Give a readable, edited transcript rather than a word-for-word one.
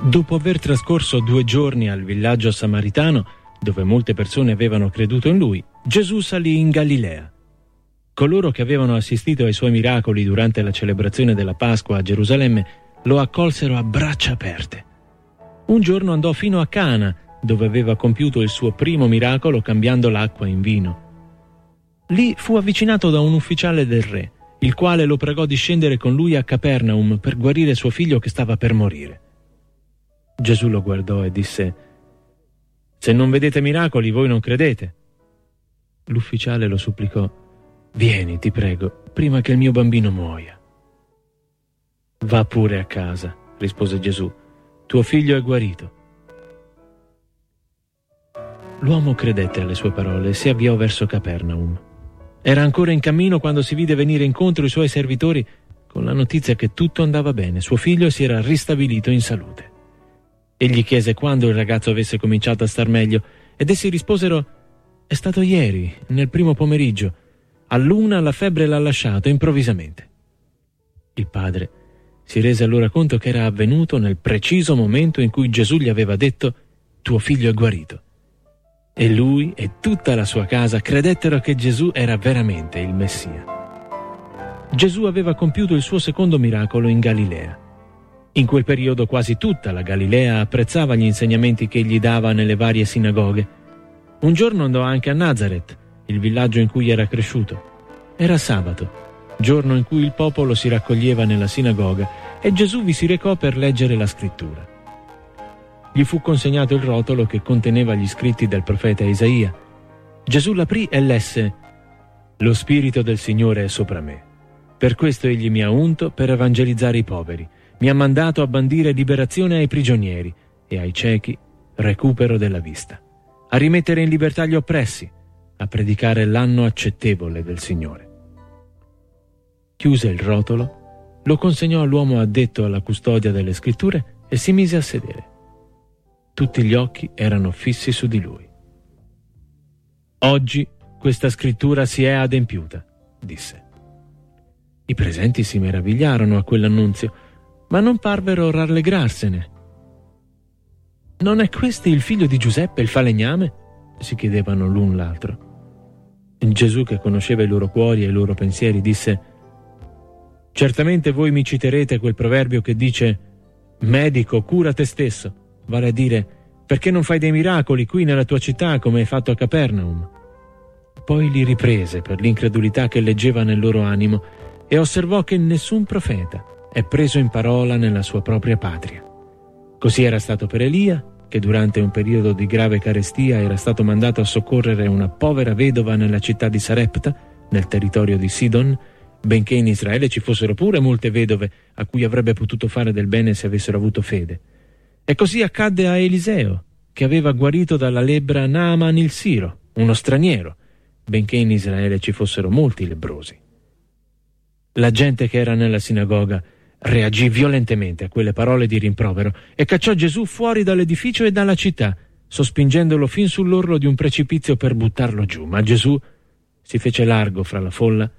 Dopo aver trascorso 2 giorni al villaggio samaritano, dove molte persone avevano creduto in lui, Gesù salì in Galilea. Coloro che avevano assistito ai suoi miracoli durante la celebrazione della Pasqua a Gerusalemme lo accolsero a braccia aperte. Un giorno andò fino a Cana, dove aveva compiuto il suo primo miracolo cambiando l'acqua in vino. Lì fu avvicinato da un ufficiale del re, il quale lo pregò di scendere con lui a Capernaum per guarire suo figlio che stava per morire. Gesù lo guardò e disse: «Se non vedete miracoli, voi non credete». L'ufficiale lo supplicò: «Vieni, ti prego, prima che il mio bambino muoia». «Va pure a casa», rispose Gesù, «tuo figlio è guarito». L'uomo credette alle sue parole e si avviò verso Capernaum. Era ancora in cammino quando si vide venire incontro i suoi servitori con la notizia che tutto andava bene, suo figlio si era ristabilito in salute. Egli chiese quando il ragazzo avesse cominciato a star meglio ed essi risposero: «È stato ieri, nel primo pomeriggio. All'1 la febbre l'ha lasciato improvvisamente». Il padre si rese allora conto che era avvenuto nel preciso momento in cui Gesù gli aveva detto: «Tuo figlio è guarito». E lui e tutta la sua casa credettero che Gesù era veramente il Messia. Gesù aveva compiuto il suo secondo miracolo in Galilea. In quel periodo quasi tutta la Galilea apprezzava gli insegnamenti che egli dava nelle varie sinagoghe. Un giorno andò anche a Nazaret, il villaggio in cui era cresciuto. Era sabato, giorno in cui il popolo si raccoglieva nella sinagoga, e Gesù vi si recò per leggere la scrittura. Gli fu consegnato il rotolo che conteneva gli scritti del profeta Isaia. Gesù l'aprì e lesse: «Lo Spirito del Signore è sopra me. Per questo egli mi ha unto per evangelizzare i poveri. Mi ha mandato a bandire liberazione ai prigionieri e ai ciechi recupero della vista, a rimettere in libertà gli oppressi, a predicare l'anno accettevole del Signore». Chiuse il rotolo, lo consegnò all'uomo addetto alla custodia delle scritture e si mise a sedere. Tutti gli occhi erano fissi su di lui. «Oggi questa scrittura si è adempiuta», disse. I presenti si meravigliarono a quell'annunzio, ma non parvero rallegrarsene. «Non è questo il figlio di Giuseppe, il falegname?» si chiedevano l'un l'altro. Gesù, che conosceva i loro cuori e i loro pensieri, disse: «Certamente voi mi citerete quel proverbio che dice: medico, cura te stesso, vale a dire, perché non fai dei miracoli qui nella tua città come hai fatto a Capernaum?» Poi li riprese per l'incredulità che leggeva nel loro animo e osservò che nessun profeta è preso in parola nella sua propria patria. Così era stato per Elia, che durante un periodo di grave carestia era stato mandato a soccorrere una povera vedova nella città di Sarepta, nel territorio di Sidon, benché in Israele ci fossero pure molte vedove a cui avrebbe potuto fare del bene se avessero avuto fede. E così accadde a Eliseo, che aveva guarito dalla lebbra Naaman il Siro, uno straniero, benché in Israele ci fossero molti lebbrosi. La gente che era nella sinagoga reagì violentemente a quelle parole di rimprovero e cacciò Gesù fuori dall'edificio e dalla città, sospingendolo fin sull'orlo di un precipizio per buttarlo giù. Ma Gesù si fece largo fra la folla